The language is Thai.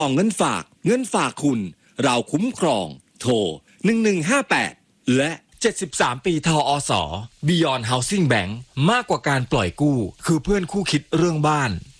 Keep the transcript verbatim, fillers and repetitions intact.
เงินฝากเงินฝากคุณเราคุ้มครองโทรหนึ่งหนึ่งห้าแปดและเจ็ดสิบสามปีทอส Beyond Housing Bank มากกว่าการปล่อยกู้คือเพื่อนคู่คิดเรื่องบ้าน